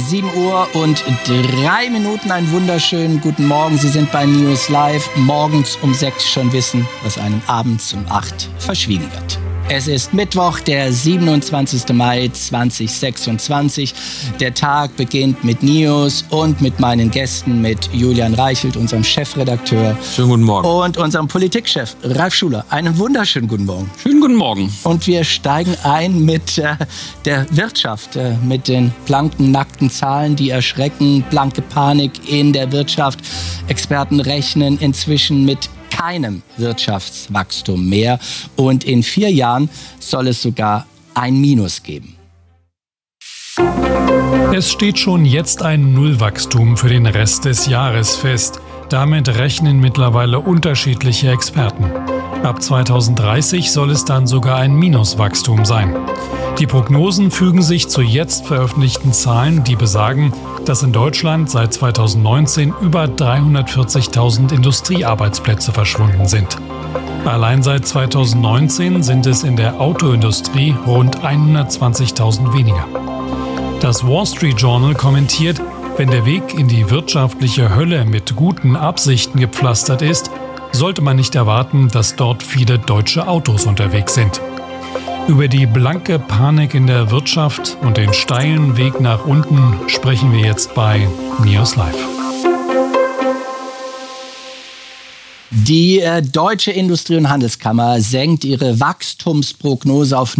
7:03. Einen wunderschönen guten Morgen. Sie sind bei News Live. Morgens um 6 schon wissen, was einem abends um 8 verschwiegen wird. Es ist Mittwoch, der 27. Mai 2026. Der Tag beginnt mit News und mit meinen Gästen, mit Julian Reichelt, unserem Chefredakteur. Schönen guten Morgen. Und unserem Politikchef Ralf Schuler. Einen wunderschönen guten Morgen. Schönen guten Morgen. Und wir steigen ein mit der Wirtschaft, mit den blanken, nackten Zahlen, die erschrecken. Blanke Panik in der Wirtschaft. Experten rechnen inzwischen mit keinem Wirtschaftswachstum mehr. Und in 4 Jahren soll es sogar ein Minus geben. Es steht schon jetzt ein Nullwachstum für den Rest des Jahres fest. Damit rechnen mittlerweile unterschiedliche Experten. Ab 2030 soll es dann sogar ein Minuswachstum sein. Die Prognosen fügen sich zu jetzt veröffentlichten Zahlen, die besagen, dass in Deutschland seit 2019 über 340.000 Industriearbeitsplätze verschwunden sind. Allein seit 2019 sind es in der Autoindustrie rund 120.000 weniger. Das Wall Street Journal kommentiert, wenn der Weg in die wirtschaftliche Hölle mit guten Absichten gepflastert ist, sollte man nicht erwarten, dass dort viele deutsche Autos unterwegs sind. Über die blanke Panik in der Wirtschaft und den steilen Weg nach unten sprechen wir jetzt bei News Live. Die Deutsche Industrie- und Handelskammer senkt ihre Wachstumsprognose auf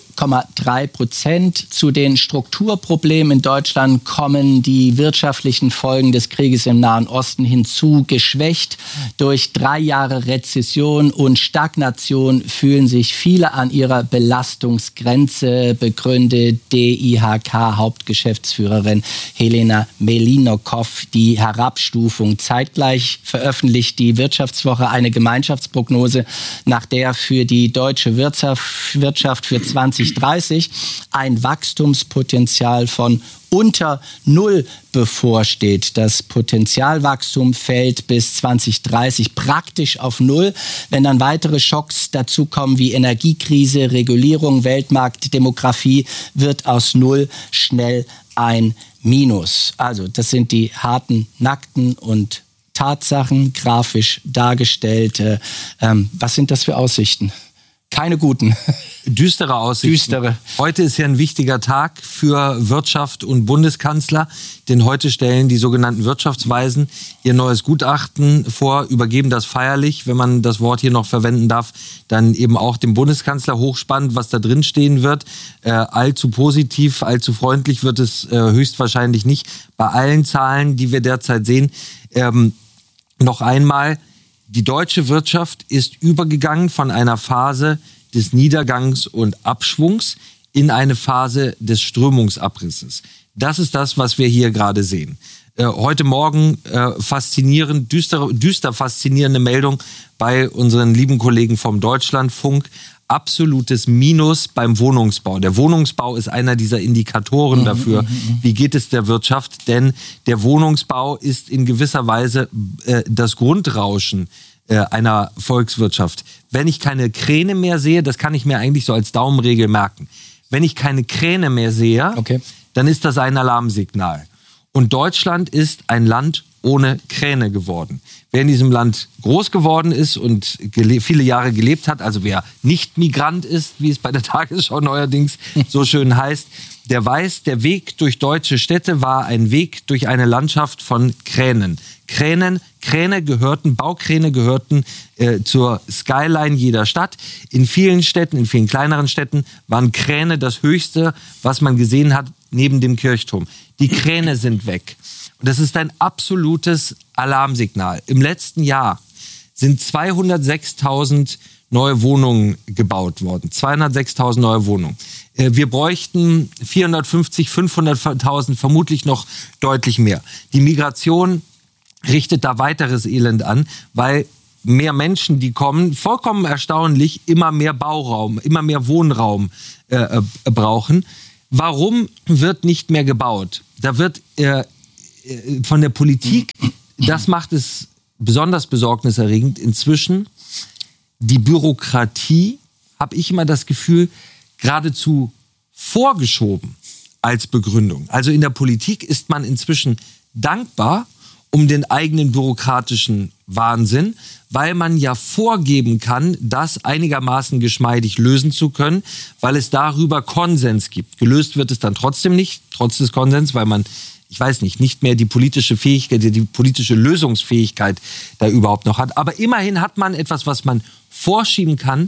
0,3%. Zu den Strukturproblemen in Deutschland kommen die wirtschaftlichen Folgen des Krieges im Nahen Osten hinzu. Geschwächt durch 3 Jahre Rezession und Stagnation fühlen sich viele an ihrer Belastungsgrenze, begründet DIHK-Hauptgeschäftsführerin Helena Melinokow die Herabstufung. Zeitgleich veröffentlicht die Wirtschaftswoche eine Gemeinschaftsprognose, nach der für die deutsche Wirtschaft für 2030 ein Wachstumspotenzial von unter 0 bevorsteht. Das Potenzialwachstum fällt bis 2030 praktisch auf 0. Wenn dann weitere Schocks dazukommen wie Energiekrise, Regulierung, Weltmarkt, Demografie, wird aus 0 schnell ein Minus. Also das sind die harten, nackten und Tatsachen, grafisch dargestellt. Was sind das für Aussichten? Keine guten. Düstere Aussichten. Düstere. Heute ist ja ein wichtiger Tag für Wirtschaft und Bundeskanzler, denn heute stellen die sogenannten Wirtschaftsweisen ihr neues Gutachten vor, übergeben das feierlich, wenn man das Wort hier noch verwenden darf, dann eben auch dem Bundeskanzler. Hochspannend, was da drin stehen wird. Allzu positiv, allzu freundlich wird es höchstwahrscheinlich nicht. Bei allen Zahlen, die wir derzeit sehen, noch einmal, die deutsche Wirtschaft ist übergegangen von einer Phase des Niedergangs und Abschwungs in eine Phase des Strömungsabrisses. Das ist das, was wir hier gerade sehen. Heute Morgen faszinierend, düster faszinierende Meldung bei unseren lieben Kollegen vom Deutschlandfunk. Absolutes Minus beim Wohnungsbau. Der Wohnungsbau ist einer dieser Indikatoren dafür, wie geht es der Wirtschaft. Denn der Wohnungsbau ist in gewisser Weise das Grundrauschen einer Volkswirtschaft. Wenn ich keine Kräne mehr sehe, das kann ich mir eigentlich so als Daumenregel merken. Wenn ich keine Kräne mehr sehe, dann ist das ein Alarmsignal. Und Deutschland ist ein Land ohne Kräne geworden. Wer in diesem Land groß geworden ist und viele Jahre gelebt hat, also wer nicht Migrant ist, wie es bei der Tagesschau neuerdings so schön heißt, der weiß, der Weg durch deutsche Städte war ein Weg durch eine Landschaft von Kränen. Baukräne gehörten zur Skyline jeder Stadt. In vielen Städten, in vielen kleineren Städten, waren Kräne das Höchste, was man gesehen hat, neben dem Kirchturm. Die Kräne sind weg. Und das ist ein absolutes Alarmsignal. Im letzten Jahr sind 206.000 neue Wohnungen gebaut worden. 206.000 neue Wohnungen. Wir bräuchten 450.000, 500.000, vermutlich noch deutlich mehr. Die Migration richtet da weiteres Elend an, weil mehr Menschen, die kommen, vollkommen erstaunlich, immer mehr Bauraum, immer mehr Wohnraum brauchen. Warum wird nicht mehr gebaut? Da wird von der Politik, das macht es besonders besorgniserregend, inzwischen die Bürokratie, habe ich immer das Gefühl, geradezu vorgeschoben. als Begründung. Also in der Politik ist man inzwischen dankbar um den eigenen bürokratischen Wahnsinn, weil man ja vorgeben kann, das einigermaßen geschmeidig lösen zu können, weil es darüber Konsens gibt. Gelöst wird es dann trotzdem nicht, trotz des Konsens, weil man, ich weiß nicht mehr die politische Fähigkeit, die politische Lösungsfähigkeit da überhaupt noch hat. Aber immerhin hat man etwas, was man vorschieben kann,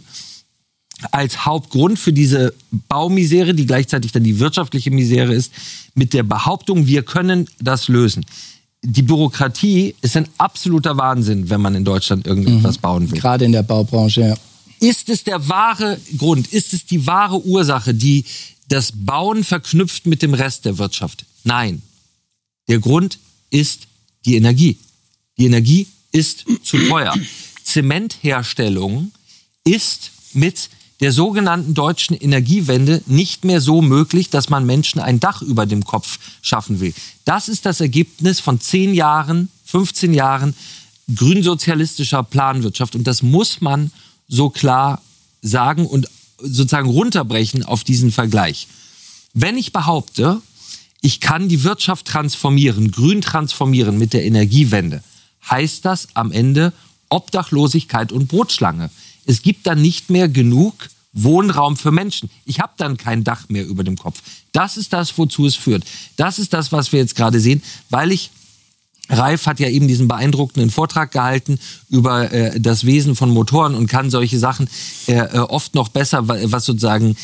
als Hauptgrund für diese Baumisere, die gleichzeitig dann die wirtschaftliche Misere ist, mit der Behauptung, wir können das lösen. Die Bürokratie ist ein absoluter Wahnsinn, wenn man in Deutschland irgendetwas bauen will. Gerade in der Baubranche, ja. Ist es der wahre Grund, ist es die wahre Ursache, die das Bauen verknüpft mit dem Rest der Wirtschaft? Nein. Der Grund ist die Energie. Die Energie ist zu teuer. Zementherstellung ist mit der sogenannten deutschen Energiewende nicht mehr so möglich, dass man Menschen ein Dach über dem Kopf schaffen will. Das ist das Ergebnis von 10 Jahren, 15 Jahren grünsozialistischer Planwirtschaft. Und das muss man so klar sagen und sozusagen runterbrechen auf diesen Vergleich. Wenn ich behaupte, ich kann die Wirtschaft transformieren, grün transformieren mit der Energiewende, heißt das am Ende Obdachlosigkeit und Brotschlange. Es gibt dann nicht mehr genug Wohnraum für Menschen. Ich habe dann kein Dach mehr über dem Kopf. Das ist das, wozu es führt. Das ist das, was wir jetzt gerade sehen, weil Ralf hat ja eben diesen beeindruckenden Vortrag gehalten über das Wesen von Motoren und kann solche Sachen oft noch besser, was sozusagen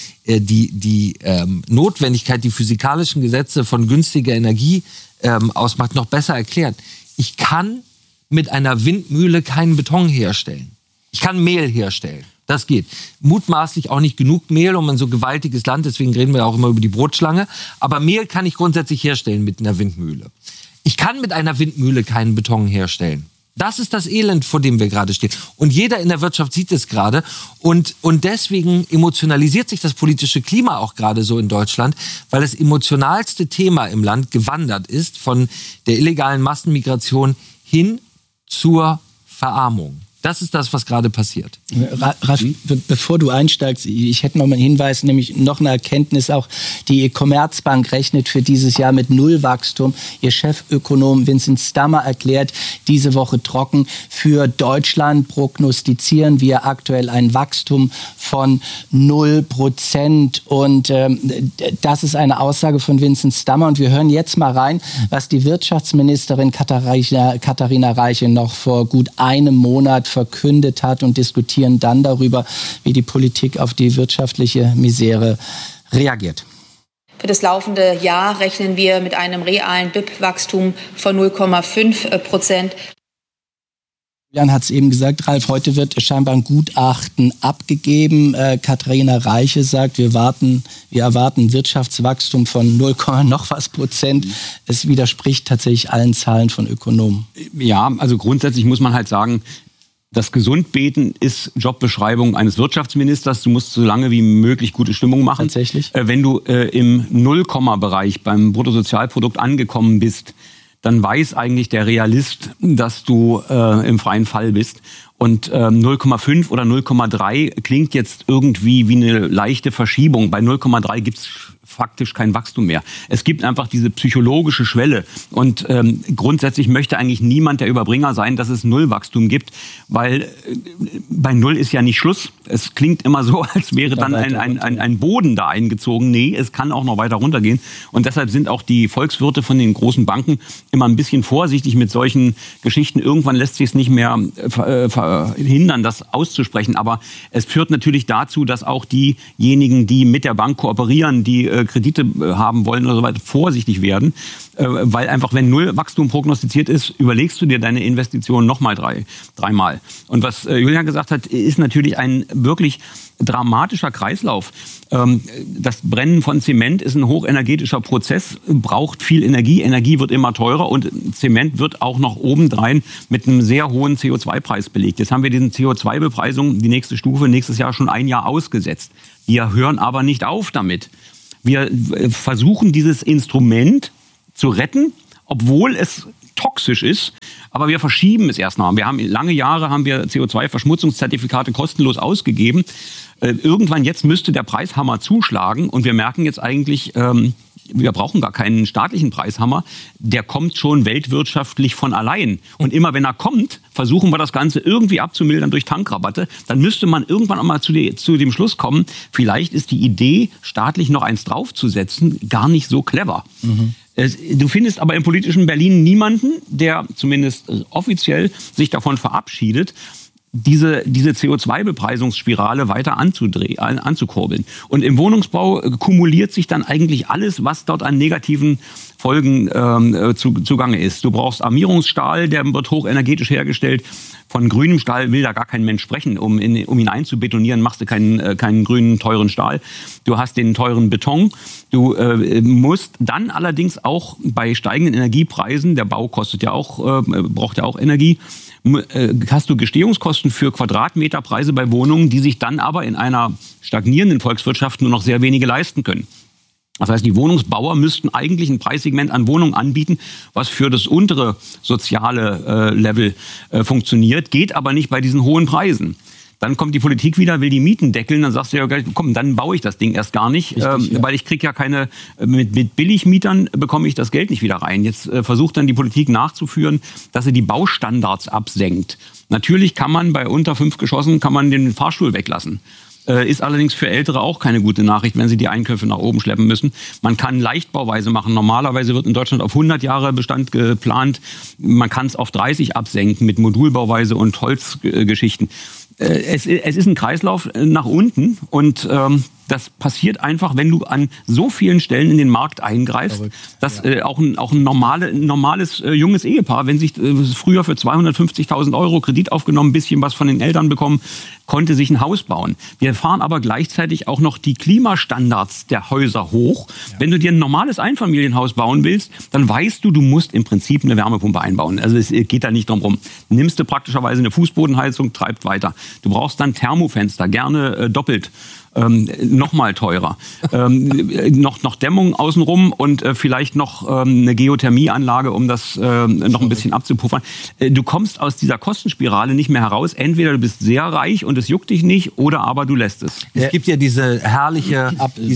die Notwendigkeit, die physikalischen Gesetze von günstiger Energie ausmacht, noch besser erklären. Ich kann mit einer Windmühle keinen Beton herstellen. Ich kann Mehl herstellen. Das geht. Mutmaßlich auch nicht genug Mehl, um ein so gewaltiges Land, deswegen reden wir auch immer über die Brotschlange. Aber Mehl kann ich grundsätzlich herstellen mit einer Windmühle. Ich kann mit einer Windmühle keinen Beton herstellen. Das ist das Elend, vor dem wir gerade stehen. Und jeder in der Wirtschaft sieht es gerade. Und deswegen emotionalisiert sich das politische Klima auch gerade so in Deutschland, weil das emotionalste Thema im Land gewandert ist von der illegalen Massenmigration hin zur Verarmung. Das ist das, was gerade passiert. Ralf, bevor du einsteigst, ich hätte noch mal einen Hinweis, nämlich noch eine Erkenntnis auch. Die Commerzbank rechnet für dieses Jahr mit Nullwachstum. Ihr Chefökonom Vincent Stammer erklärt diese Woche trocken, für Deutschland prognostizieren wir aktuell ein Wachstum von 0%. Und das ist eine Aussage von Vincent Stammer. Und wir hören jetzt mal rein, was die Wirtschaftsministerin Katharina Reiche noch vor gut einem Monat verkündet hat und diskutieren dann darüber, wie die Politik auf die wirtschaftliche Misere reagiert. Für das laufende Jahr rechnen wir mit einem realen BIP-Wachstum von 0,5%. Jan hat es eben gesagt, Ralf, heute wird scheinbar ein Gutachten abgegeben. Katharina Reiche sagt, wir erwarten Wirtschaftswachstum von 0, noch was Prozent. Es widerspricht tatsächlich allen Zahlen von Ökonomen. Ja, also grundsätzlich muss man halt sagen, das Gesundbeten ist Jobbeschreibung eines Wirtschaftsministers. Du musst so lange wie möglich gute Stimmung machen. Tatsächlich. Wenn du im Nullkomma-Bereich beim Bruttosozialprodukt angekommen bist, dann weiß eigentlich der Realist, dass du im freien Fall bist. Und 0,5 oder 0,3 klingt jetzt irgendwie wie eine leichte Verschiebung. Bei 0,3 gibt's faktisch kein Wachstum mehr. Es gibt einfach diese psychologische Schwelle. Und grundsätzlich möchte eigentlich niemand der Überbringer sein, dass es Nullwachstum gibt, weil bei Null ist ja nicht Schluss. Es klingt immer so, als wäre dann ein Boden da eingezogen. Nee, es kann auch noch weiter runtergehen. Und deshalb sind auch die Volkswirte von den großen Banken immer ein bisschen vorsichtig mit solchen Geschichten. Irgendwann lässt sich es nicht mehr verhindern, das auszusprechen. Aber es führt natürlich dazu, dass auch diejenigen, die mit der Bank kooperieren, die Kredite haben wollen oder so weiter, vorsichtig werden. Weil einfach, wenn Nullwachstum prognostiziert ist, überlegst du dir deine Investitionen nochmal dreimal. Und was Julian gesagt hat, ist natürlich ein wirklich dramatischer Kreislauf. Das Brennen von Zement ist ein hochenergetischer Prozess, braucht viel Energie. Energie wird immer teurer und Zement wird auch noch obendrein mit einem sehr hohen CO2-Preis belegt. Jetzt haben wir diese CO2-Bepreisung, die nächste Stufe, nächstes Jahr schon ein Jahr ausgesetzt. Wir hören aber nicht auf damit. Wir versuchen dieses Instrument zu retten, obwohl es toxisch ist, aber wir verschieben es erstmal. Lange Jahre haben wir CO2-Verschmutzungszertifikate kostenlos ausgegeben. Irgendwann jetzt müsste der Preishammer zuschlagen und wir merken jetzt eigentlich, wir brauchen gar keinen staatlichen Preishammer, der kommt schon weltwirtschaftlich von allein. Und immer wenn er kommt, versuchen wir das Ganze irgendwie abzumildern durch Tankrabatte. Dann müsste man irgendwann auch mal zu dem Schluss kommen, vielleicht ist die Idee, staatlich noch eins draufzusetzen, gar nicht so clever. Du findest aber im politischen Berlin niemanden, der zumindest offiziell sich davon verabschiedet, diese CO2-Bepreisungsspirale weiter anzukurbeln. Und im Wohnungsbau kumuliert sich dann eigentlich alles, was dort an negativen Folgen zugange ist. Du brauchst Armierungsstahl, der wird hochenergetisch hergestellt. Von grünem Stahl will da gar kein Mensch sprechen. Um ihn einzubetonieren, machst du keinen grünen, teuren Stahl. Du hast den teuren Beton. Du musst dann allerdings auch bei steigenden Energiepreisen, der Bau kostet ja auch, braucht ja auch Energie, hast du Gestehungskosten für Quadratmeterpreise bei Wohnungen, die sich dann aber in einer stagnierenden Volkswirtschaft nur noch sehr wenige leisten können. Das heißt, die Wohnungsbauer müssten eigentlich ein Preissegment an Wohnungen anbieten, was für das untere soziale Level funktioniert, geht aber nicht bei diesen hohen Preisen. Dann kommt die Politik wieder, will die Mieten deckeln, dann sagst du ja, komm, dann baue ich das Ding erst gar nicht, weil ich kriege ja keine, mit Billigmietern bekomme ich das Geld nicht wieder rein. Jetzt versucht dann die Politik nachzuführen, dass sie die Baustandards absenkt. Natürlich kann man bei unter 5 Geschossen den Fahrstuhl weglassen. Ist allerdings für Ältere auch keine gute Nachricht, wenn sie die Einkäufe nach oben schleppen müssen. Man kann leichtbauweise machen. Normalerweise wird in Deutschland auf 100 Jahre Bestand geplant. Man kann es auf 30 absenken mit Modulbauweise und Holzgeschichten. Es ist ein Kreislauf nach unten und das passiert einfach, wenn du an so vielen Stellen in den Markt eingreifst, dass auch ein normales junges Ehepaar, wenn sich früher für 250.000 Euro Kredit aufgenommen, ein bisschen was von den Eltern bekommen, konnte sich ein Haus bauen. Wir fahren aber gleichzeitig auch noch die Klimastandards der Häuser hoch. Ja. Wenn du dir ein normales Einfamilienhaus bauen willst, dann weißt du, du musst im Prinzip eine Wärmepumpe einbauen. Also es geht da nicht drum rum. Nimmst du praktischerweise eine Fußbodenheizung, treibt weiter. Du brauchst dann Thermofenster, gerne doppelt. Noch mal teurer. Noch Dämmung außenrum und vielleicht noch eine Geothermieanlage, um das noch ein bisschen abzupuffern. Du kommst aus dieser Kostenspirale nicht mehr heraus. Entweder du bist sehr reich und es juckt dich nicht, oder aber du lässt es. Es gibt ja diese herrliche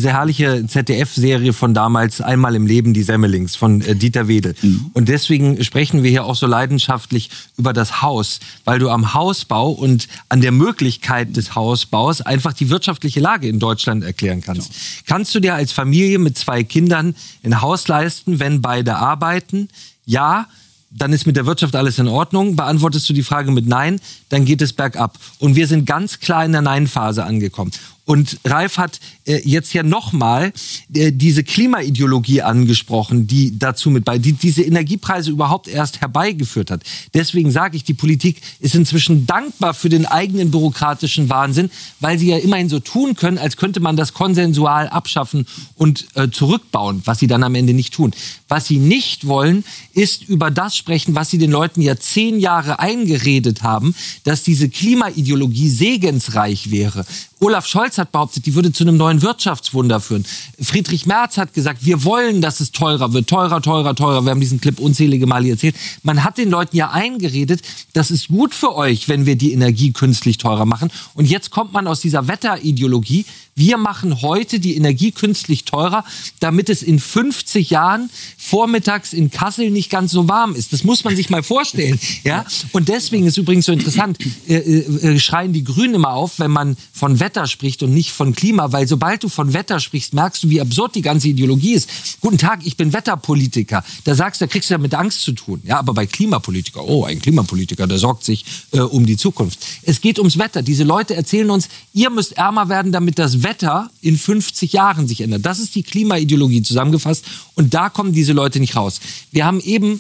ZDF-Serie von damals, Einmal im Leben, die Semmelings, von Dieter Wedel. Und deswegen sprechen wir hier auch so leidenschaftlich über das Haus, weil du am Hausbau und an der Möglichkeit des Hausbaus einfach die wirtschaftliche Lage in Deutschland erklären kannst. Ja. Kannst du dir als Familie mit 2 Kindern ein Haus leisten, wenn beide arbeiten? Ja, dann ist mit der Wirtschaft alles in Ordnung. Beantwortest du die Frage mit Nein, dann geht es bergab. Und wir sind ganz klar in der Nein-Phase angekommen. Und Ralf hat jetzt ja nochmal diese Klimaideologie angesprochen, die dazu die diese Energiepreise überhaupt erst herbeigeführt hat. Deswegen sage ich, die Politik ist inzwischen dankbar für den eigenen bürokratischen Wahnsinn, weil sie ja immerhin so tun können, als könnte man das konsensual abschaffen und zurückbauen, was sie dann am Ende nicht tun. Was sie nicht wollen, ist über das sprechen, was sie den Leuten ja 10 Jahre eingeredet haben, dass diese Klimaideologie segensreich wäre. Olaf Scholz hat behauptet, die würde zu einem neuen Wirtschaftswunder führen. Friedrich Merz hat gesagt, wir wollen, dass es teurer wird. Teurer, teurer, teurer. Wir haben diesen Clip unzählige Male erzählt. Man hat den Leuten ja eingeredet, das ist gut für euch, wenn wir die Energie künstlich teurer machen. Und jetzt kommt man aus dieser Wetterideologie. Wir machen heute die Energie künstlich teurer, damit es in 50 Jahren vormittags in Kassel nicht ganz so warm ist. Das muss man sich mal vorstellen. Ja? Und deswegen ist übrigens so interessant, schreien die Grünen immer auf, wenn man von Wetter spricht und nicht von Klima, weil sobald du von Wetter sprichst, merkst du, wie absurd die ganze Ideologie ist. Guten Tag, ich bin Wetterpolitiker. Da kriegst du ja mit Angst zu tun. Ja, aber bei Klimapolitiker, ein Klimapolitiker, der sorgt sich um die Zukunft. Es geht ums Wetter. Diese Leute erzählen uns, ihr müsst ärmer werden, damit das Wetter in 50 Jahren sich ändert. Das ist die Klimaideologie zusammengefasst und da kommen diese Leute nicht raus. Wir haben eben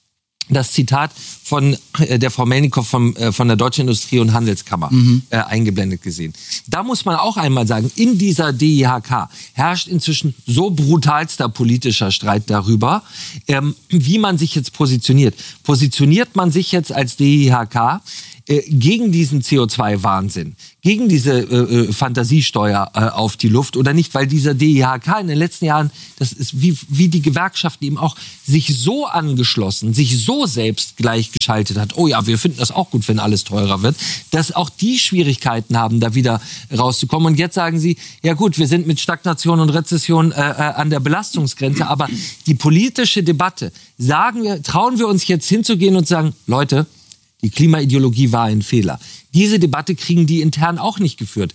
das Zitat von der Frau Melnikow von der Deutschen Industrie- und Handelskammer eingeblendet gesehen. Da muss man auch einmal sagen, in dieser DIHK herrscht inzwischen so brutalster politischer Streit darüber, wie man sich jetzt positioniert. Positioniert man sich jetzt als DIHK gegen diesen CO2-Wahnsinn, gegen diese Fantasiesteuer auf die Luft oder nicht, weil dieser DIHK in den letzten Jahren, das ist wie die Gewerkschaften eben auch, sich so angeschlossen, sich so selbst gleichgeschaltet hat, oh ja, wir finden das auch gut, wenn alles teurer wird, dass auch die Schwierigkeiten haben, da wieder rauszukommen. Und jetzt sagen sie, ja gut, wir sind mit Stagnation und Rezession an der Belastungsgrenze, aber die politische Debatte, trauen wir uns jetzt hinzugehen und sagen, Leute, die Klimaideologie war ein Fehler. Diese Debatte kriegen die intern auch nicht geführt.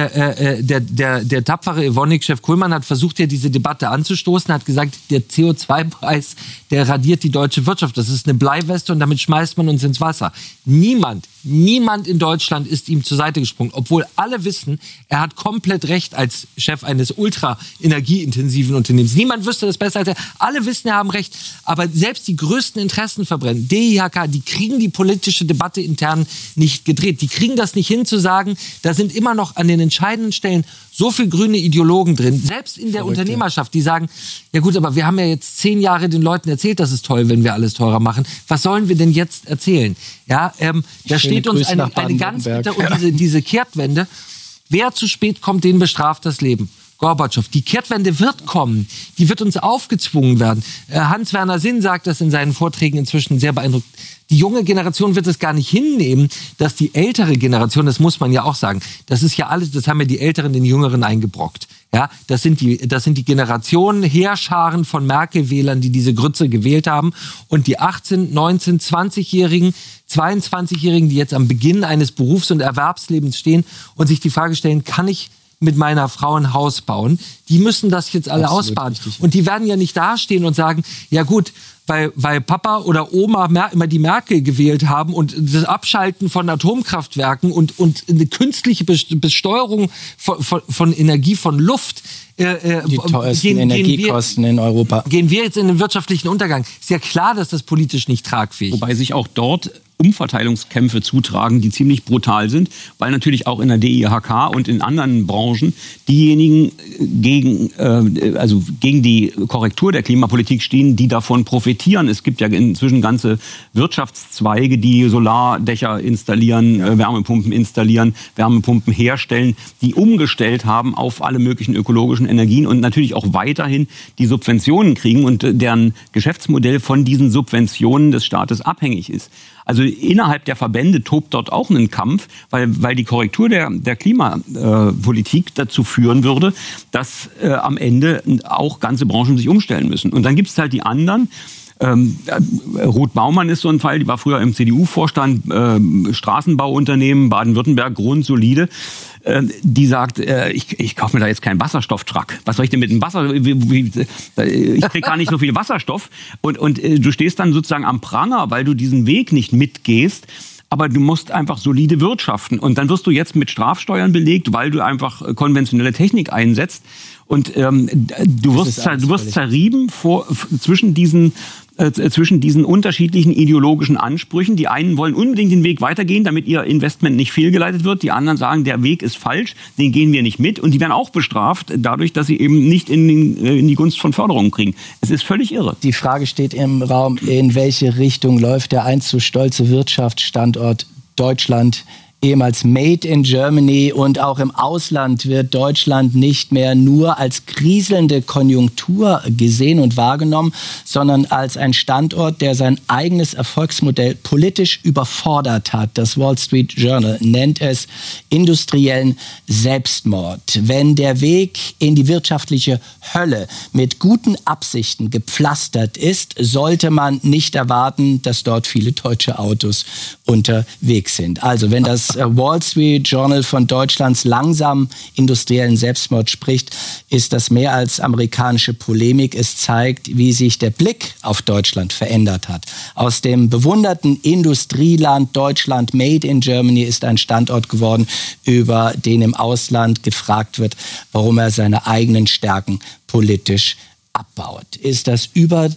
Der tapfere Evonik-Chef Kullmann hat versucht, ja diese Debatte anzustoßen, hat gesagt, der CO2-Preis, der radiert die deutsche Wirtschaft. Das ist eine Bleiweste und damit schmeißt man uns ins Wasser. Niemand in Deutschland ist ihm zur Seite gesprungen, obwohl alle wissen, er hat komplett recht als Chef eines ultra-energieintensiven Unternehmens. Niemand wüsste das besser als er. Alle wissen, er haben recht. Aber selbst die größten Interessenverbrennen, DIHK, die kriegen die politische Debatte intern nicht gedreht. Die kriegen das nicht hin zu sagen, da sind immer noch an den entscheidenden Stellen so viel grüne Ideologen drin, selbst in der Unternehmerschaft, die sagen, ja gut, aber wir haben ja jetzt 10 Jahre den Leuten erzählt, das ist toll, wenn wir alles teurer machen. Was sollen wir denn jetzt erzählen? Ja, da steht uns eine ganz bitte und diese Kehrtwende. Wer zu spät kommt, den bestraft das Leben. Gorbatschow. Die Kehrtwende wird kommen. Die wird uns aufgezwungen werden. Hans-Werner Sinn sagt das in seinen Vorträgen inzwischen sehr beeindruckend. Die junge Generation wird es gar nicht hinnehmen, dass die ältere Generation, das muss man ja auch sagen, das ist ja alles, das haben ja die Älteren den Jüngeren eingebrockt. Ja, das sind die Generationen, Heerscharen von Merkel-Wählern, die diese Grütze gewählt haben. Und die 18-, 19-, 20-Jährigen, 22-Jährigen, die jetzt am Beginn eines Berufs- und Erwerbslebens stehen und sich die Frage stellen, kann ich mit meiner Frau ein Haus bauen, die müssen das jetzt alle ausbaden. Und die werden ja nicht dastehen und sagen, ja gut, weil Papa oder Oma immer die Merkel gewählt haben und das Abschalten von Atomkraftwerken und eine künstliche Besteuerung von Energie, von Luft. Die teuersten Energiekosten in Europa. Gehen wir jetzt in den wirtschaftlichen Untergang. Ist ja klar, dass das politisch nicht tragfähig ist. Wobei sich auch dort Umverteilungskämpfe zutragen, die ziemlich brutal sind, weil natürlich auch in der DIHK und in anderen Branchen diejenigen gegen die Korrektur der Klimapolitik stehen, die davon profitieren. Es gibt ja inzwischen ganze Wirtschaftszweige, die Solardächer installieren, Wärmepumpen installieren, Wärmepumpen herstellen, die umgestellt haben auf alle möglichen ökologischen Energien und natürlich auch weiterhin die Subventionen kriegen und deren Geschäftsmodell von diesen Subventionen des Staates abhängig ist. Also innerhalb der Verbände tobt dort auch ein Kampf, weil die Korrektur der Klimapolitik dazu führen würde, dass am Ende auch ganze Branchen sich umstellen müssen. Und dann gibt es halt die anderen. Ruth Baumann ist so ein Fall, die war früher im CDU-Vorstand, Straßenbauunternehmen, Baden-Württemberg, grundsolide. Die sagt, ich kaufe mir da jetzt keinen Wasserstofftruck. Was soll ich denn mit dem Wasser? Ich kriege gar nicht so viel Wasserstoff. Und du stehst dann sozusagen am Pranger, weil du diesen Weg nicht mitgehst. Aber du musst einfach solide wirtschaften. Und dann wirst du jetzt mit Strafsteuern belegt, weil du einfach konventionelle Technik einsetzt. Und du wirst zerrieben zwischen diesen unterschiedlichen ideologischen Ansprüchen. Die einen wollen unbedingt den Weg weitergehen, damit ihr Investment nicht fehlgeleitet wird. Die anderen sagen, der Weg ist falsch, den gehen wir nicht mit. Und die werden auch bestraft dadurch, dass sie eben nicht in die Gunst von Förderungen kriegen. Es ist völlig irre. Die Frage steht im Raum, in welche Richtung läuft der einst so stolze Wirtschaftsstandort Deutschland, ehemals Made in Germany, und auch im Ausland wird Deutschland nicht mehr nur als kriselnde Konjunktur gesehen und wahrgenommen, sondern als ein Standort, der sein eigenes Erfolgsmodell politisch überfordert hat. Das Wall Street Journal nennt es industriellen Selbstmord. Wenn der Weg in die wirtschaftliche Hölle mit guten Absichten gepflastert ist, sollte man nicht erwarten, dass dort viele deutsche Autos unterwegs sind. Also wenn das Wall Street Journal von Deutschlands langsamen industriellen Selbstmord spricht, ist das mehr als amerikanische Polemik. Es zeigt, wie sich der Blick auf Deutschland verändert hat. Aus dem bewunderten Industrieland Deutschland, Made in Germany, ist ein Standort geworden, über den im Ausland gefragt wird, warum er seine eigenen Stärken politisch abbaut. Ist das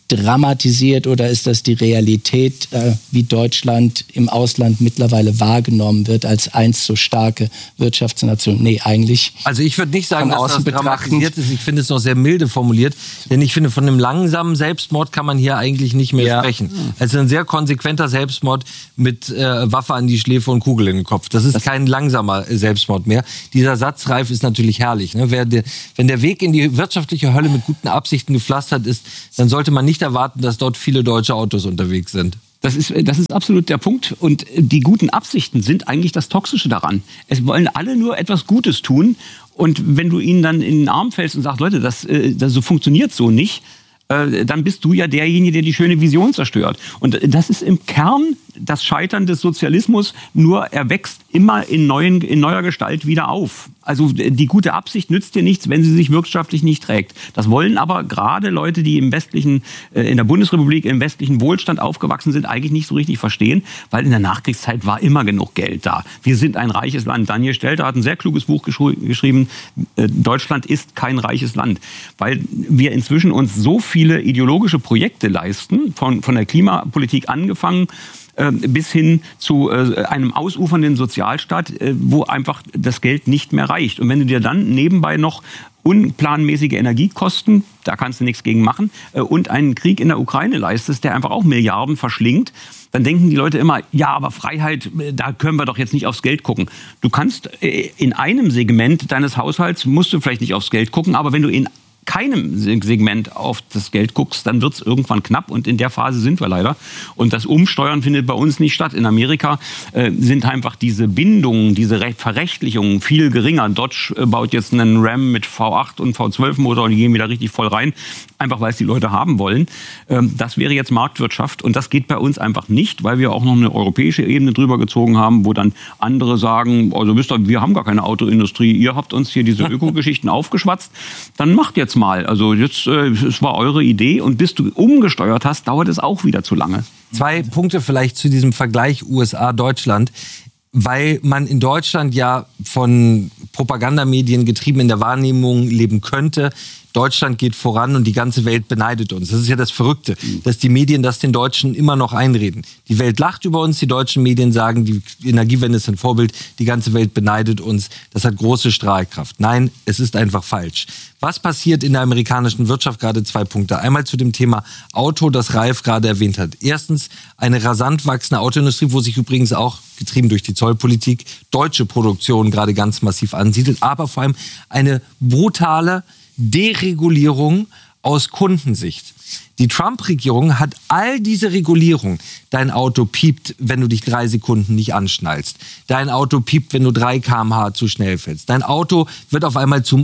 dramatisiert oder ist das die Realität, wie Deutschland im Ausland mittlerweile wahrgenommen wird als einst so starke Wirtschaftsnation? Nee, eigentlich. Also ich würde nicht sagen, dass das betrachtend dramatisiert ist. Ich finde es noch sehr milde formuliert. Denn ich finde, von einem langsamen Selbstmord kann man hier eigentlich nicht mehr sprechen. Es ist ein sehr konsequenter Selbstmord mit Waffe an die Schläfe und Kugel in den Kopf. Das ist kein langsamer Selbstmord mehr. Dieser Satz, Ralf, ist natürlich herrlich. Ne? Wenn der Weg in die wirtschaftliche Hölle mit guten Absichten gepflastert ist, dann sollte man nicht erwarten, dass dort viele deutsche Autos unterwegs sind. Das ist absolut der Punkt. Und die guten Absichten sind eigentlich das Toxische daran. Es wollen alle nur etwas Gutes tun. Und wenn du ihnen dann in den Arm fällst und sagst, Leute, das so funktioniert so nicht, dann bist du ja derjenige, der die schöne Vision zerstört. Und das ist im Kern das Scheitern des Sozialismus, nur er wächst immer in neuer Gestalt wieder auf. Also die gute Absicht nützt dir nichts, wenn sie sich wirtschaftlich nicht trägt. Das wollen aber gerade Leute, die in der Bundesrepublik im westlichen Wohlstand aufgewachsen sind, eigentlich nicht so richtig verstehen, weil in der Nachkriegszeit war immer genug Geld da. Wir sind ein reiches Land. Daniel Stelter hat ein sehr kluges Buch geschrieben, Deutschland ist kein reiches Land, weil wir inzwischen uns so viele ideologische Projekte leisten, von der Klimapolitik angefangen, bis hin zu einem ausufernden Sozialstaat, wo einfach das Geld nicht mehr reicht. Und wenn du dir dann nebenbei noch unplanmäßige Energiekosten, da kannst du nichts gegen machen, und einen Krieg in der Ukraine leistest, der einfach auch Milliarden verschlingt, dann denken die Leute immer, ja, aber Freiheit, da können wir doch jetzt nicht aufs Geld gucken. Du kannst in einem Segment deines Haushalts, musst du vielleicht nicht aufs Geld gucken, aber wenn du in keinem Segment auf das Geld guckst, dann wird es irgendwann knapp und in der Phase sind wir leider. Und das Umsteuern findet bei uns nicht statt. In Amerika sind einfach diese Bindungen, diese Verrechtlichungen viel geringer. Dodge baut jetzt einen Ram mit V8 und V12 Motor und die gehen wieder richtig voll rein, einfach weil es die Leute haben wollen. Das wäre jetzt Marktwirtschaft und das geht bei uns einfach nicht, weil wir auch noch eine europäische Ebene drüber gezogen haben, wo dann andere sagen, also wisst ihr, wir haben gar keine Autoindustrie, ihr habt uns hier diese Ökogeschichten aufgeschwatzt, dann macht jetzt mal. Also jetzt, es war eure Idee und bis du umgesteuert hast, dauert es auch wieder zu lange. 2 Punkte vielleicht zu diesem Vergleich USA-Deutschland, weil man in Deutschland ja von Propagandamedien getrieben in der Wahrnehmung leben könnte. Deutschland geht voran und die ganze Welt beneidet uns. Das ist ja das Verrückte, dass die Medien das den Deutschen immer noch einreden. Die Welt lacht über uns, die deutschen Medien sagen, die Energiewende ist ein Vorbild, die ganze Welt beneidet uns. Das hat große Strahlkraft. Nein, es ist einfach falsch. Was passiert in der amerikanischen Wirtschaft? Gerade 2 Punkte. Einmal zu dem Thema Auto, das Ralf gerade erwähnt hat. Erstens eine rasant wachsende Autoindustrie, wo sich übrigens auch, getrieben durch die Zollpolitik, deutsche Produktion gerade ganz massiv ansiedelt, aber vor allem eine brutale Deregulierung aus Kundensicht. Die Trump-Regierung hat all diese Regulierung. Dein Auto piept, wenn du dich 3 Sekunden nicht anschnallst. Dein Auto piept, wenn du 3 km/h zu schnell fährst. Dein Auto wird auf einmal zum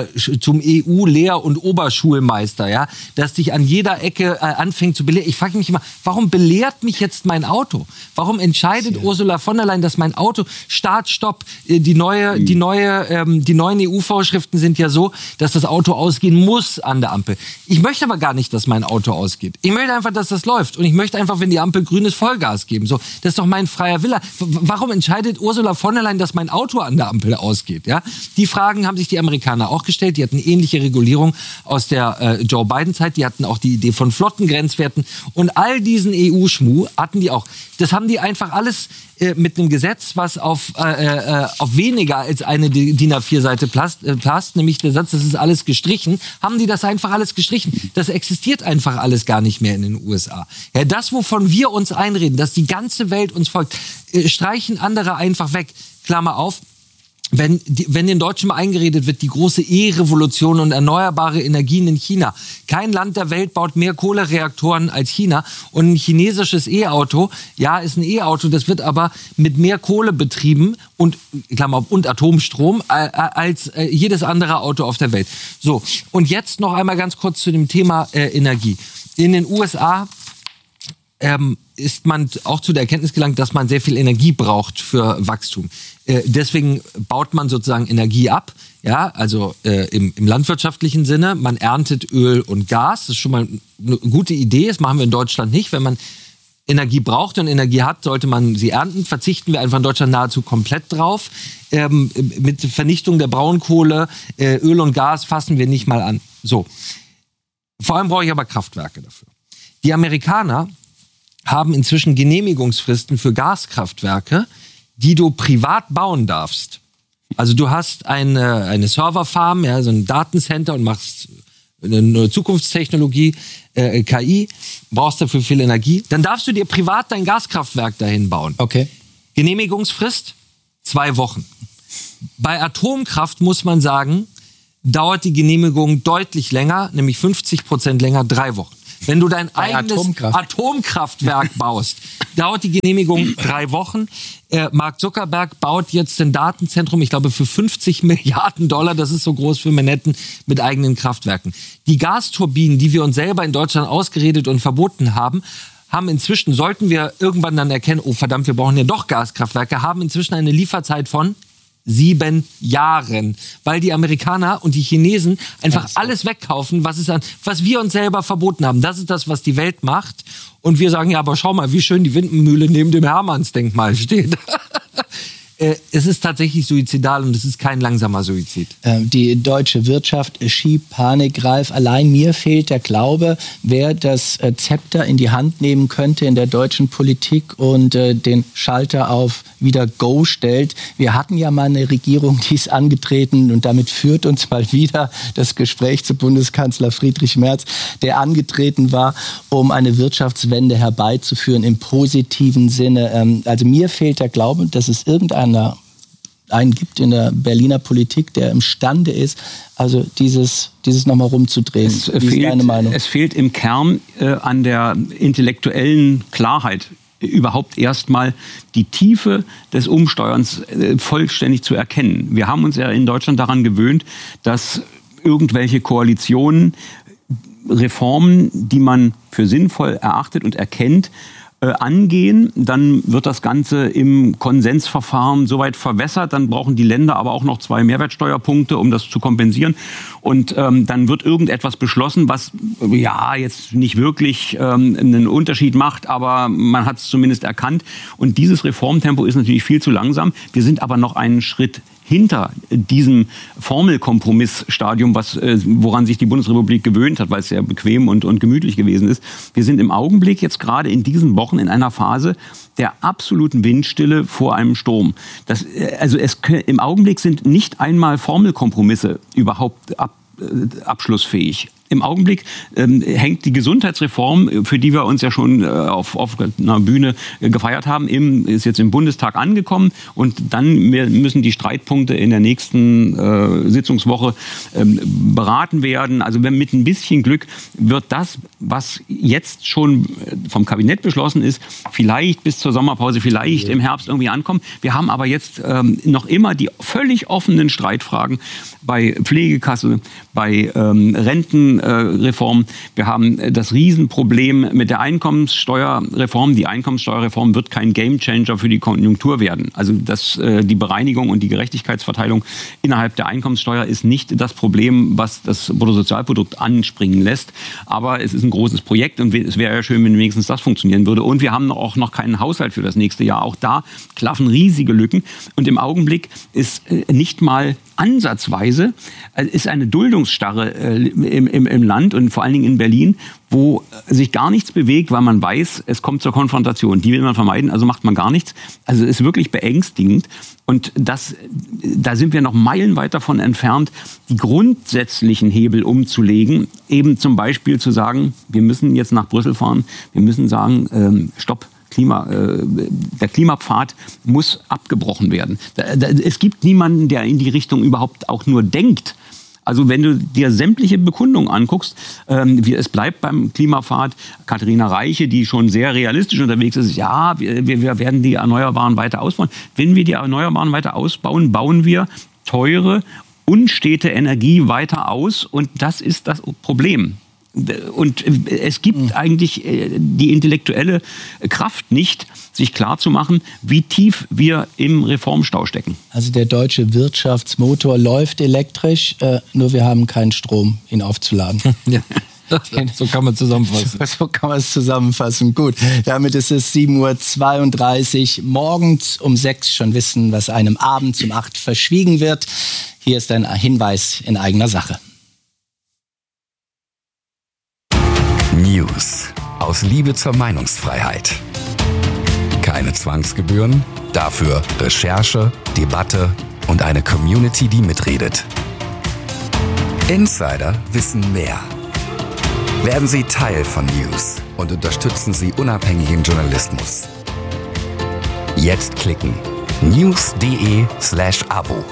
EU-Lehr- und Oberschulmeister, ja, das dich an jeder Ecke anfängt zu belehren. Ich frage mich immer, warum belehrt mich jetzt mein Auto? Warum entscheidet Ursula von der Leyen, dass mein Auto Start, Stopp, die neuen EU-Vorschriften sind ja so, dass das Auto ausgehen muss an der Ampel. Ich möchte aber gar nicht, dass mein Auto ausgeht. Ich möchte einfach, dass das läuft. Und ich möchte einfach, wenn die Ampel grün ist, Vollgas geben. So, das ist doch mein freier Wille. Warum entscheidet Ursula von der Leyen, dass mein Auto an der Ampel ausgeht? Ja? Die Fragen haben sich die Amerikaner auch gestellt. Die hatten ähnliche Regulierung aus der Joe Biden-Zeit. Die hatten auch die Idee von Flottengrenzwerten. Und all diesen EU-Schmuh hatten die auch. Das haben die einfach alles mit einem Gesetz, was auf weniger als eine DIN A4-Seite passt, nämlich der Satz, das ist alles gestrichen, haben die das einfach alles gestrichen. Das existiert einfach alles gar nicht mehr in den USA. Ja, das, wovon wir uns einreden, dass die ganze Welt uns folgt, streichen andere einfach weg. Klammer auf. Wenn den Deutschen mal eingeredet wird, die große E-Revolution und erneuerbare Energien in China. Kein Land der Welt baut mehr Kohlereaktoren als China. Und ein chinesisches E-Auto, ja, ist ein E-Auto, das wird aber mit mehr Kohle betrieben und Atomstrom als jedes andere Auto auf der Welt. So, und jetzt noch einmal ganz kurz zu dem Thema Energie. In den USA ist man auch zu der Erkenntnis gelangt, dass man sehr viel Energie braucht für Wachstum. Deswegen baut man sozusagen Energie ab, ja, also im landwirtschaftlichen Sinne. Man erntet Öl und Gas, das ist schon mal eine gute Idee, das machen wir in Deutschland nicht. Wenn man Energie braucht und Energie hat, sollte man sie ernten. Verzichten wir einfach in Deutschland nahezu komplett drauf. Mit Vernichtung der Braunkohle, Öl und Gas fassen wir nicht mal an. So. Vor allem brauche ich aber Kraftwerke dafür. Die Amerikaner haben inzwischen Genehmigungsfristen für Gaskraftwerke, die du privat bauen darfst. Also du hast eine Serverfarm, ja, so ein Datencenter und machst eine Zukunftstechnologie, KI, brauchst dafür viel Energie. Dann darfst du dir privat dein Gaskraftwerk dahin bauen. Okay. Genehmigungsfrist 2 Wochen. Bei Atomkraft muss man sagen, dauert die Genehmigung deutlich länger, nämlich 50% länger, 3 Wochen. Wenn du dein eigenes Atomkraftwerk baust, dauert die Genehmigung 3 Wochen. Mark Zuckerberg baut jetzt ein Datenzentrum, ich glaube für $50 Milliarden, das ist so groß für Manhattan, mit eigenen Kraftwerken. Die Gasturbinen, die wir uns selber in Deutschland ausgeredet und verboten haben inzwischen, sollten wir irgendwann dann erkennen, oh verdammt, wir brauchen ja doch Gaskraftwerke, haben inzwischen eine Lieferzeit von 7 Jahren, weil die Amerikaner und die Chinesen einfach alles wegkaufen, was wir uns selber verboten haben. Das ist das, was die Welt macht. Und wir sagen, ja, aber schau mal, wie schön die Windmühle neben dem Hermannsdenkmal steht. Es ist tatsächlich suizidal und es ist kein langsamer Suizid. Die deutsche Wirtschaft schiebt panikreif. Allein mir fehlt der Glaube, wer das Zepter in die Hand nehmen könnte in der deutschen Politik und den Schalter auf wieder Go stellt. Wir hatten ja mal eine Regierung, die ist angetreten und damit führt uns mal wieder das Gespräch zu Bundeskanzler Friedrich Merz, der angetreten war, um eine Wirtschaftswende herbeizuführen im positiven Sinne. Also mir fehlt der Glaube, dass es einen gibt in der Berliner Politik, der imstande ist, also dieses nochmal rumzudrehen. Wie ist deine Meinung? Es fehlt im Kern an der intellektuellen Klarheit, überhaupt erstmal die Tiefe des Umsteuerns vollständig zu erkennen. Wir haben uns ja in Deutschland daran gewöhnt, dass irgendwelche Koalitionen Reformen, die man für sinnvoll erachtet und erkennt, angehen, dann wird das Ganze im Konsensverfahren soweit verwässert, dann brauchen die Länder aber auch noch 2 Mehrwertsteuerpunkte, um das zu kompensieren, und dann wird irgendetwas beschlossen, was ja jetzt nicht wirklich einen Unterschied macht, aber man hat es zumindest erkannt, und dieses Reformtempo ist natürlich viel zu langsam. Wir sind aber noch einen Schritt hinter diesem Formelkompromissstadium, woran sich die Bundesrepublik gewöhnt hat, weil es sehr bequem und gemütlich gewesen ist. Wir sind im Augenblick jetzt gerade in diesen Wochen in einer Phase der absoluten Windstille vor einem Sturm. Im Augenblick sind nicht einmal Formelkompromisse überhaupt abschlussfähig. Im Augenblick hängt die Gesundheitsreform, für die wir uns ja schon auf einer Bühne gefeiert haben, ist jetzt im Bundestag angekommen, und dann müssen die Streitpunkte in der nächsten Sitzungswoche beraten werden. Also mit ein bisschen Glück wird das, was jetzt schon vom Kabinett beschlossen ist, vielleicht bis zur Sommerpause, vielleicht im Herbst irgendwie ankommen. Wir haben aber jetzt noch immer die völlig offenen Streitfragen bei Pflegekasse, bei Rentenreform. Wir haben das Riesenproblem mit der Einkommenssteuerreform. Die Einkommenssteuerreform wird kein Gamechanger für die Konjunktur werden. Also die Bereinigung und die Gerechtigkeitsverteilung innerhalb der Einkommenssteuer ist nicht das Problem, was das Bruttosozialprodukt anspringen lässt. Aber es ist ein großes Projekt, und es wäre ja schön, wenn wenigstens das funktionieren würde. Und wir haben auch noch keinen Haushalt für das nächste Jahr. Auch da klaffen riesige Lücken. Und im Augenblick ist nicht mal ansatzweise ist eine Duldungsstarre im Land und vor allen Dingen in Berlin, wo sich gar nichts bewegt, weil man weiß, es kommt zur Konfrontation. Die will man vermeiden, also macht man gar nichts. Also es ist wirklich beängstigend. Und da sind wir noch meilenweit davon entfernt, die grundsätzlichen Hebel umzulegen. Eben zum Beispiel zu sagen, wir müssen jetzt nach Brüssel fahren, wir müssen sagen, stopp. Der Klimapfad muss abgebrochen werden. Es gibt niemanden, der in die Richtung überhaupt auch nur denkt. Also wenn du dir sämtliche Bekundungen anguckst, es bleibt beim Klimapfad. Katharina Reiche, die schon sehr realistisch unterwegs ist, ja, wir werden die Erneuerbaren weiter ausbauen. Wenn wir die Erneuerbaren weiter ausbauen, bauen wir teure, unstete Energie weiter aus, und das ist das Problem. Und es gibt eigentlich die intellektuelle Kraft nicht, sich klarzumachen, wie tief wir im Reformstau stecken. Also der deutsche Wirtschaftsmotor läuft elektrisch, nur wir haben keinen Strom, ihn aufzuladen. Ja. So kann man zusammenfassen. So kann man es zusammenfassen. Gut, damit ist es 7:32 Uhr. Morgens um 6 schon wissen, was einem abends um 8 verschwiegen wird. Hier ist ein Hinweis in eigener Sache. News aus Liebe zur Meinungsfreiheit. Keine Zwangsgebühren, dafür Recherche, Debatte und eine Community, die mitredet. Insider wissen mehr. Werden Sie Teil von News und unterstützen Sie unabhängigen Journalismus. Jetzt klicken. news.de/Abo.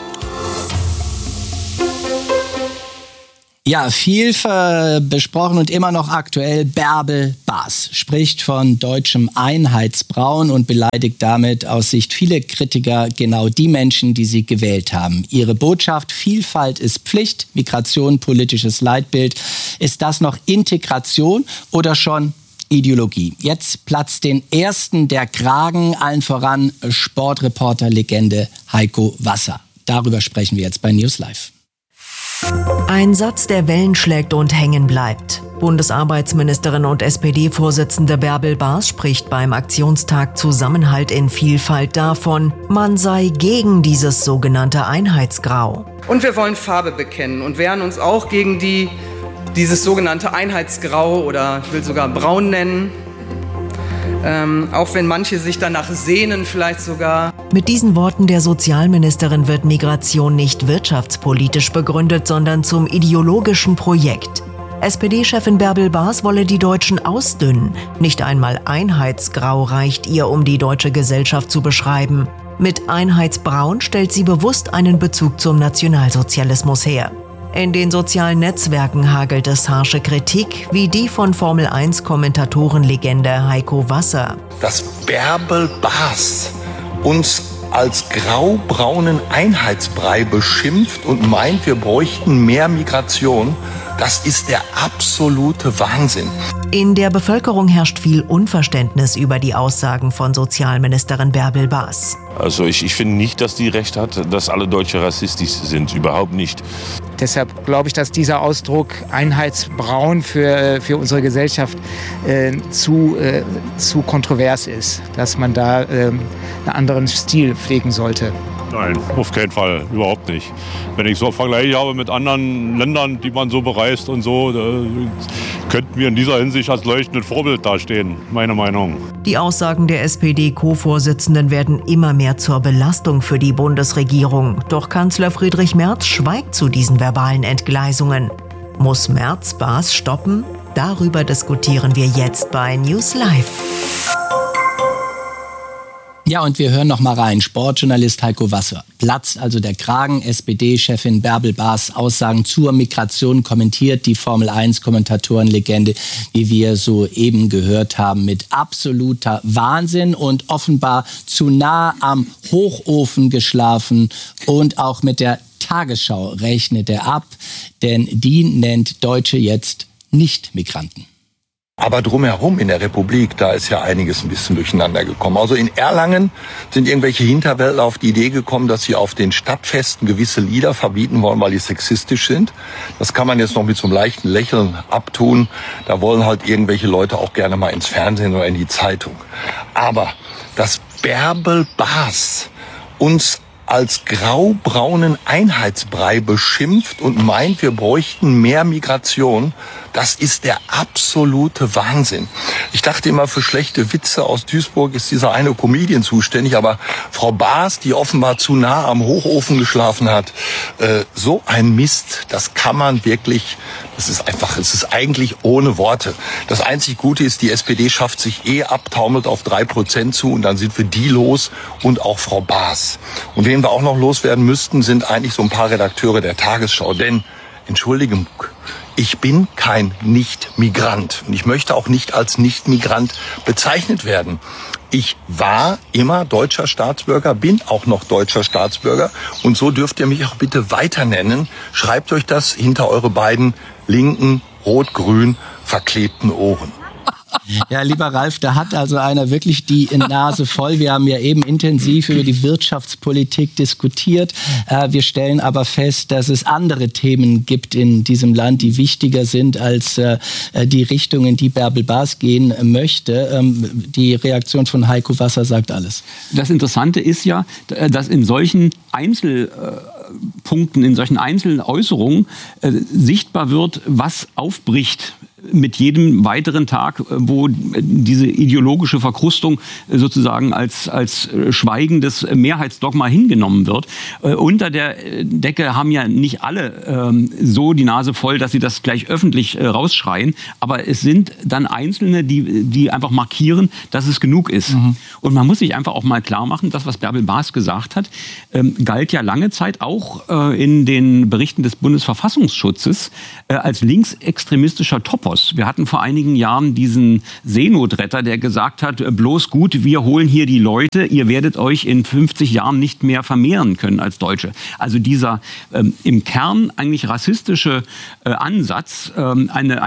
Ja, viel besprochen und immer noch aktuell. Bärbel Bas spricht von deutschem Einheitsbrauen und beleidigt damit aus Sicht vieler Kritiker genau die Menschen, die sie gewählt haben. Ihre Botschaft: Vielfalt ist Pflicht, Migration politisches Leitbild. Ist das noch Integration oder schon Ideologie? Jetzt platzt den Ersten der Kragen, allen voran Sportreporter-Legende Heiko Wasser. Darüber sprechen wir jetzt bei News Live. Ein Satz, der Wellen schlägt und hängen bleibt. Bundesarbeitsministerin und SPD-Vorsitzende Bärbel Bas spricht beim Aktionstag Zusammenhalt in Vielfalt davon, man sei gegen dieses sogenannte Einheitsgrau. Und wir wollen Farbe bekennen und wehren uns auch gegen dieses sogenannte Einheitsgrau oder ich will sogar braun nennen. Auch wenn manche sich danach sehnen, vielleicht sogar. Mit diesen Worten der Sozialministerin wird Migration nicht wirtschaftspolitisch begründet, sondern zum ideologischen Projekt. SPD-Chefin Bärbel Bas wolle die Deutschen ausdünnen. Nicht einmal Einheitsgrau reicht ihr, um die deutsche Gesellschaft zu beschreiben. Mit Einheitsbraun stellt sie bewusst einen Bezug zum Nationalsozialismus her. In den sozialen Netzwerken hagelt es harsche Kritik, wie die von Formel-1-Kommentatorenlegende Heiko Wasser. Dass Bärbel Bas uns als graubraunen Einheitsbrei beschimpft und meint, wir bräuchten mehr Migration, das ist der absolute Wahnsinn. In der Bevölkerung herrscht viel Unverständnis über die Aussagen von Sozialministerin Bärbel Bas. Also ich finde nicht, dass die recht hat, dass alle Deutsche rassistisch sind. Überhaupt nicht. Deshalb glaube ich, dass dieser Ausdruck Einheitsbraun für unsere Gesellschaft zu kontrovers ist. Dass man da einen anderen Stil pflegen sollte. Nein, auf keinen Fall, überhaupt nicht. Wenn ich so Vergleiche habe mit anderen Ländern, die man so bereist und so, könnten wir in dieser Hinsicht als leuchtendes Vorbild dastehen, meine Meinung. Die Aussagen der SPD-Co-Vorsitzenden werden immer mehr zur Belastung für die Bundesregierung. Doch Kanzler Friedrich Merz schweigt zu diesen verbalen Entgleisungen. Muss Merz Bas stoppen? Darüber diskutieren wir jetzt bei News Live. Ja, und wir hören noch mal rein. Sportjournalist Heiko Wasser. Platzt also der Kragen. SPD-Chefin Bärbel Bas Aussagen zur Migration kommentiert die Formel-1-Kommentatorenlegende, wie wir soeben gehört haben, mit absoluter Wahnsinn und offenbar zu nah am Hochofen geschlafen. Und auch mit der Tagesschau rechnet er ab, denn die nennt Deutsche jetzt Nicht-Migranten. Aber drumherum in der Republik, da ist ja einiges ein bisschen durcheinander gekommen. Also in Erlangen sind irgendwelche Hinterwäldler auf die Idee gekommen, dass sie auf den Stadtfesten gewisse Lieder verbieten wollen, weil die sexistisch sind. Das kann man jetzt noch mit so einem leichten Lächeln abtun. Da wollen halt irgendwelche Leute auch gerne mal ins Fernsehen oder in die Zeitung. Aber dass Bärbel Bas uns als graubraunen Einheitsbrei beschimpft und meint, wir bräuchten mehr Migration, das ist der absolute Wahnsinn. Ich dachte immer, für schlechte Witze aus Duisburg ist dieser eine Comedian zuständig, aber Frau Bas, die offenbar zu nah am Hochofen geschlafen hat, so ein Mist, das kann man wirklich, es ist eigentlich ohne Worte. Das einzig Gute ist, die SPD schafft sich abtaumelt auf 3% zu und dann sind wir die los und auch Frau Bas. Und wen wir auch noch loswerden müssten, sind eigentlich so ein paar Redakteure der Tagesschau, denn, Entschuldigung, ich bin kein Nicht-Migrant und ich möchte auch nicht als Nicht-Migrant bezeichnet werden. Ich war immer deutscher Staatsbürger, bin auch noch deutscher Staatsbürger und so dürft ihr mich auch bitte weiter nennen. Schreibt euch das hinter eure beiden linken, rot-grün verklebten Ohren. Ja, lieber Ralf, da hat also einer wirklich die Nase voll. Wir haben ja eben intensiv über die Wirtschaftspolitik diskutiert. Wir stellen aber fest, dass es andere Themen gibt in diesem Land, die wichtiger sind als die Richtung, in die Bärbel Bas gehen möchte. Die Reaktion von Heiko Wasser sagt alles. Das Interessante ist ja, dass in solchen Einzelpunkten, in solchen Einzeläußerungen sichtbar wird, was aufbricht mit jedem weiteren Tag, wo diese ideologische Verkrustung sozusagen als schweigendes Mehrheitsdogma hingenommen wird. Unter der Decke haben ja nicht alle so die Nase voll, dass sie das gleich öffentlich rausschreien. Aber es sind dann Einzelne, die einfach markieren, dass es genug ist. Und man muss sich einfach auch mal klar machen, das, was Bärbel Baas gesagt hat, galt ja lange Zeit auch in den Berichten des Bundesverfassungsschutzes als linksextremistischer Topos. Wir hatten vor einigen Jahren diesen Seenotretter, der gesagt hat, bloß gut, wir holen hier die Leute, ihr werdet euch in 50 Jahren nicht mehr vermehren können als Deutsche. Also dieser im Kern eigentlich rassistische Ansatz, eine